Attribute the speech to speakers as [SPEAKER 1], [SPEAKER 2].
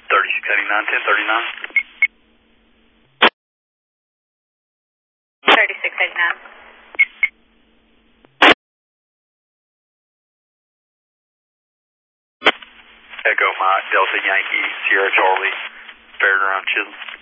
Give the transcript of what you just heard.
[SPEAKER 1] 3689, 1039.
[SPEAKER 2] 3689.
[SPEAKER 1] Echo Mike, Delta Yankee, Sierra Charlie, Fairground Chisholm.